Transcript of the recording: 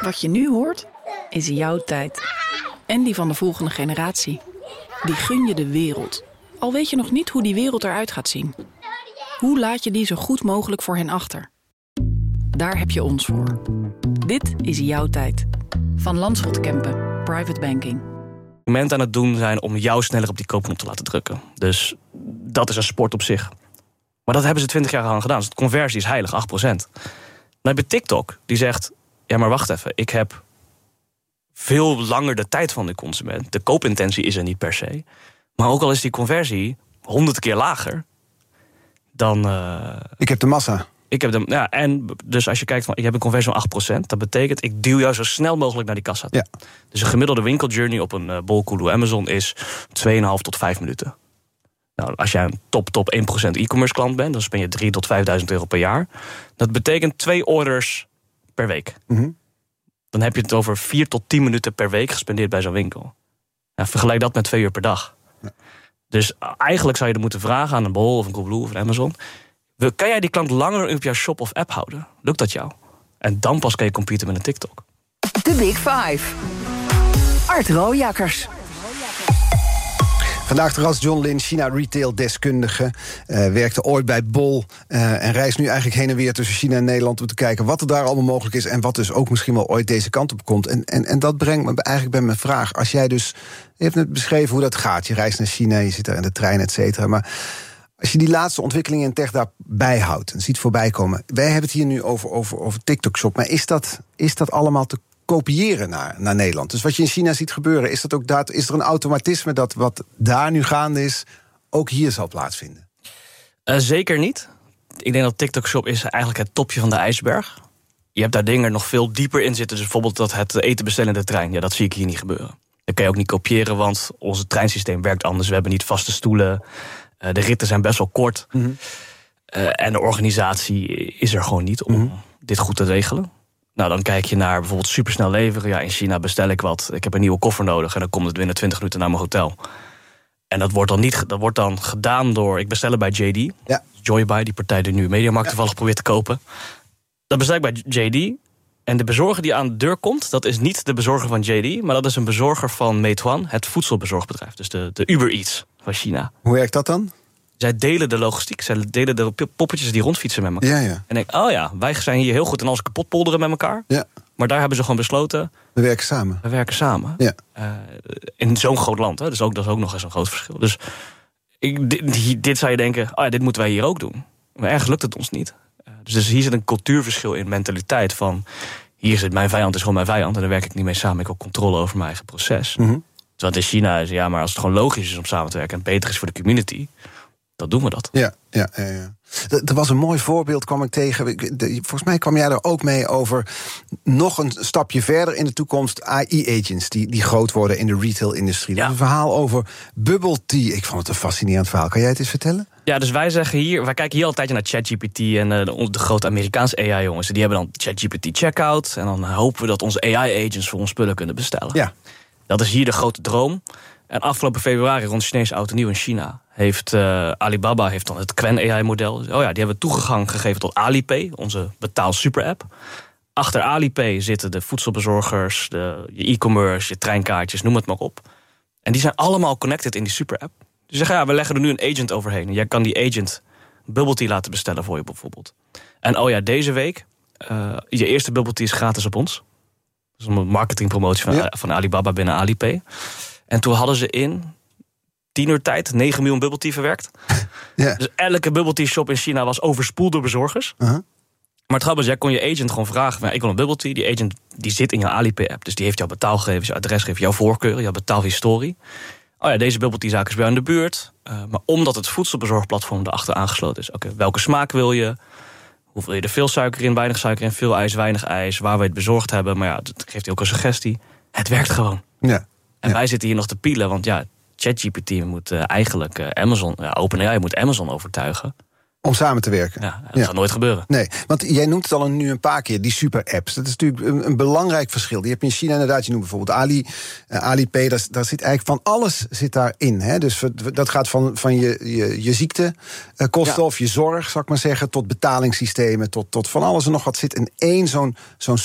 Wat je nu hoort, is jouw tijd. En die van de volgende generatie. Die gun je de wereld. Al weet je nog niet hoe die wereld eruit gaat zien. Hoe laat je die zo goed mogelijk voor hen achter? Daar heb je ons voor. Dit is jouw tijd. Van Landschot Kempen, Private Banking. Moment aan het doen zijn om jou sneller op die koopknop te laten drukken. Dus dat is een sport op zich. Maar dat hebben ze 20 jaar lang gedaan. Dus de conversie is heilig, 8%. Dan heb je TikTok, die zegt... ja, maar wacht even, ik heb veel langer de tijd van de consument. De koopintentie is er niet per se. Maar ook al is die conversie 100 keer lager... dan... ik heb de massa. En dus als je kijkt van, ik heb een conversie van 8%... dat betekent, ik duw jou zo snel mogelijk naar die kassa toe. Ja. Dus een gemiddelde winkeljourney op een Bol, Cooloo, Amazon... is 2,5 tot 5 minuten. Nou, als jij een top 1% e-commerce klant bent... dan spend je 3.000 tot 5.000 euro per jaar. Dat betekent 2 orders per week. Mm-hmm. Dan heb je het over 4 tot 10 minuten per week gespendeerd bij zo'n winkel. Ja, vergelijk dat met 2 uur per dag. Ja. Dus eigenlijk zou je er moeten vragen aan een Bol of een Coolblue of een Amazon... kan jij die klant langer op jouw shop of app houden? Lukt dat jou? En dan pas kan je competen met een TikTok. De Big Five. Art Rooijakkers. Vandaag de gast John Lin, China-retail-deskundige. Werkte ooit bij Bol en reist nu eigenlijk heen en weer tussen China en Nederland... om te kijken wat er daar allemaal mogelijk is... en wat dus ook misschien wel ooit deze kant op komt. En dat brengt me eigenlijk bij mijn vraag. Als jij dus... Je hebt net beschreven hoe dat gaat. Je reist naar China, je zit daar in de trein, et cetera. Maar als je die laatste ontwikkelingen in tech daarbij houdt... en ziet voorbij komen... Wij hebben het hier nu over TikTok-shop. Maar is dat allemaal te kopiëren naar Nederland? Dus wat je in China ziet gebeuren, is er een automatisme... dat wat daar nu gaande is, ook hier zal plaatsvinden? Zeker niet. Ik denk dat TikTok-shop is eigenlijk het topje van de ijsberg. Je hebt daar dingen nog veel dieper in zitten. Dus bijvoorbeeld dat het eten bestellen in de trein. Ja, dat zie ik hier niet gebeuren. Dat kan je ook niet kopiëren, want ons treinsysteem werkt anders. We hebben niet vaste stoelen. De ritten zijn best wel kort. Mm-hmm. En de organisatie is er gewoon niet om dit goed te regelen. Nou, dan kijk je naar bijvoorbeeld supersnel leveren. Ja, in China bestel ik wat. Ik heb een nieuwe koffer nodig en dan komt het binnen 20 minuten naar mijn hotel. En dat wordt dan gedaan door... Ik bestel het bij JD. Ja. Joybuy, die partij die nu Mediamarkt toevallig probeert te kopen. Dat bestel ik bij JD. En de bezorger die aan de deur komt, dat is niet de bezorger van JD... maar dat is een bezorger van Meituan, het voedselbezorgbedrijf. Dus de Uber Eats van China. Hoe werkt dat dan? Zij delen de logistiek, zij delen de poppetjes die rondfietsen met elkaar. Ja. En denk, wij zijn hier heel goed in alles kapot polderen met elkaar. Ja. Maar daar hebben ze gewoon besloten... We werken samen. Ja. In zo'n groot land, hè. Dus dat is ook nog eens een groot verschil. Dus dit zou je denken, dit moeten wij hier ook doen. Maar ergens lukt het ons niet. Dus hier zit een cultuurverschil in mentaliteit van... hier zit mijn vijand, is gewoon mijn vijand... en daar werk ik niet mee samen, ik heb ook controle over mijn eigen proces. Mm-hmm. Terwijl in China is, maar als het gewoon logisch is om samen te werken... en beter is voor de community... dan doen we dat. Ja. Er was een mooi voorbeeld, kwam ik tegen. Volgens mij kwam jij er ook mee over nog een stapje verder in de toekomst. AI-agents die groot worden in de retail-industrie. Ja. Een verhaal over bubble tea. Ik vond het een fascinerend verhaal. Kan jij het eens vertellen? Ja, dus wij kijken hier altijd naar ChatGPT en de grote Amerikaanse AI-jongens. Die hebben dan ChatGPT checkout. En dan hopen we dat onze AI-agents voor ons spullen kunnen bestellen. Ja. Dat is hier de grote droom. En afgelopen februari, rond Chinese Oud en Nieuw in China... heeft Alibaba dan het Qwen AI-model. Die hebben toegang gegeven tot Alipay, onze betaal-super-app. Achter Alipay zitten de voedselbezorgers, je e-commerce, je treinkaartjes, noem het maar op. En die zijn allemaal connected in die super-app. Dus zeggen, we leggen er nu een agent overheen. En jij kan die agent bubble tea laten bestellen voor je bijvoorbeeld. En deze week, je eerste bubble tea is gratis op ons. Dat is een marketingpromotie van Alibaba binnen Alipay. En toen hadden ze in 10 uur tijd 9 miljoen bubble tea verwerkt. Ja. Dus elke bubble tea shop in China was overspoeld door bezorgers. Uh-huh. Maar het grappige is, jij kon je agent gewoon vragen... ik wil een bubble tea, die agent die zit in jouw Alipay-app. Dus die heeft jouw betaalgegevens, jouw adresgegevens, jouw voorkeuren... jouw betaalhistorie. Deze bubble tea zaak is bij jou in de buurt. Maar omdat het voedselbezorgplatform erachter aangesloten is... welke smaak wil je? Hoe wil je er veel suiker in, weinig suiker in... veel ijs, weinig ijs, waar we het bezorgd hebben. Maar dat geeft je ook een suggestie. Het werkt gewoon. Ja. En wij zitten hier nog te pielen, want ChatGPT moet eigenlijk OpenAI moet Amazon overtuigen. Om samen te werken. Ja, dat gaat nooit gebeuren. Nee, want jij noemt het al nu een paar keer, die super-apps. Dat is natuurlijk een belangrijk verschil. Die heb je in China inderdaad, je noemt bijvoorbeeld Alipay. Daar zit eigenlijk van alles zit daarin. Hè? Dus dat gaat van je ziektekosten of je zorg, zal ik maar zeggen... tot betalingssystemen, tot van alles en nog wat zit in één zo'n